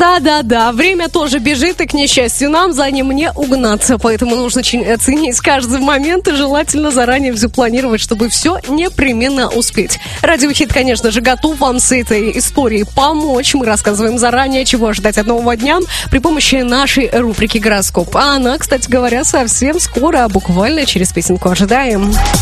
Да, время тоже бежит, и, к несчастью, нам за ним не угнаться, поэтому нужно очень оценить каждый момент и желательно заранее все планировать, чтобы все непременно успеть. Радиохит, конечно же, готов вам с этой историей помочь. Мы рассказываем заранее, чего ожидать от нового дня при помощи нашей рубрики «Гороскоп». А она, кстати говоря, совсем скоро, буквально через песенку ожидаем.